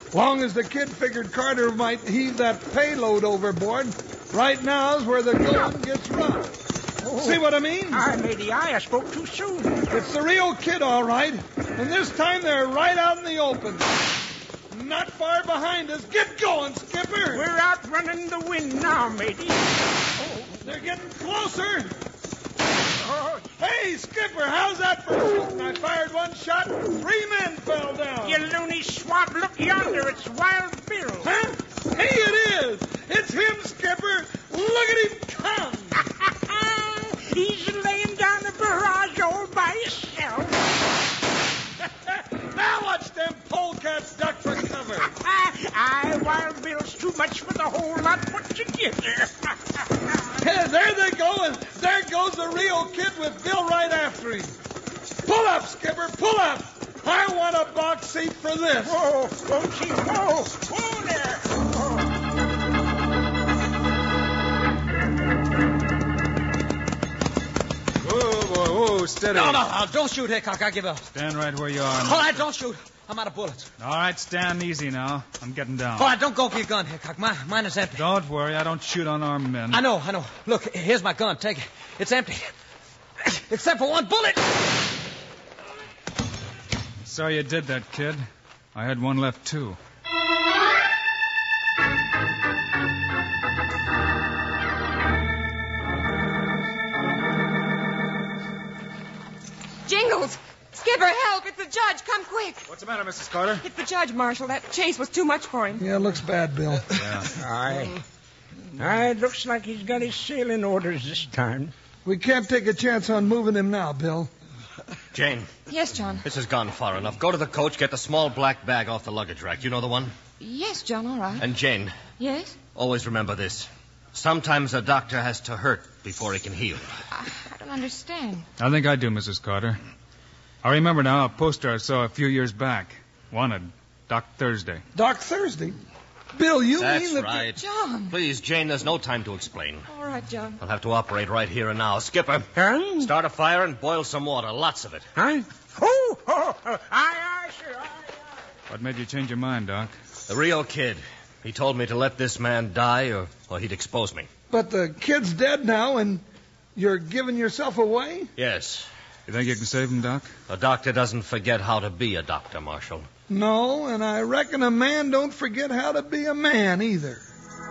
Long as the kid figured Carter might heave that payload overboard, right now's where the going gets rough. Oh. See what I mean? Matey, I spoke too soon. It's the real kid, all right. And this time they're right out in the open. Not far behind us. Get going, Skipper. We're outrunning the wind now, matey. Oh, they're getting closer. Oh. Hey, Skipper, how's that for shooting? I fired one shot, 3 men fell down. You loony swab, look yonder. It's Wild Bill. Huh? Hey, it is. It's him, Skipper. Look at him come. He's laying down the barrage all by himself. Now watch them polecats duck for cover. Wild Bill's too much for the whole lot put together. Hey, there they go, and there goes the real kid with Bill right after him. Pull up, Skipper, pull up. I want a box seat for this. Whoa, Chief, whoa there. Whoa, boy, whoa, steady. No, don't shoot, Hickok. I give up. Stand right where you are. All right, don't shoot. I'm out of bullets. All right, stand easy now. I'm getting down. All right, don't go for your gun, Hickok. Mine is empty. Don't worry, I don't shoot unarmed men. I know. Look, here's my gun. Take it. It's empty. Except for one bullet. Sorry you did that, kid. I had one left, too. Jingles! Skipper, help! It's the judge. Come quick. What's the matter, Mrs. Carter? It's the judge, Marshal. That chase was too much for him. Yeah, it looks bad, Bill. Yeah. Aye, it looks like he's got his sailing orders this time. We can't take a chance on moving him now, Bill. Jane. Yes, John. This has gone far enough. Go to the coach, get the small black bag off the luggage rack. You know the one? Yes, John, all right. And Jane. Yes? Always remember this. Sometimes a doctor has to hurt before he can heal. I don't understand. I think I do, Mrs. Carter. I remember now a poster I saw a few years back. Wanted Doc Thursday. Doc Thursday? Bill, you That's mean that... right. John. Please, Jane, there's no time to explain. All right, John. I'll have to operate right here and now. Skipper, Huh? start a fire and boil some water. Lots of it. Huh? Aye, sir. What made you change your mind, Doc? The real kid. He told me to let this man die or he'd expose me. But the kid's dead now, and you're giving yourself away? Yes. You think you can save him, Doc? A doctor doesn't forget how to be a doctor, Marshal. No, and I reckon a man don't forget how to be a man either.